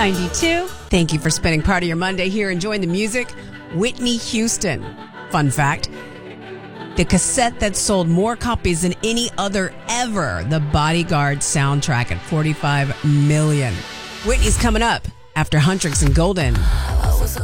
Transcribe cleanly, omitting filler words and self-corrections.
92. Thank you for spending part of your Monday here enjoying the music. Whitney Houston. Fun fact, the cassette that sold more copies than any other ever, the Bodyguard soundtrack at 45 million. Whitney's coming up after Huntrix and Golden.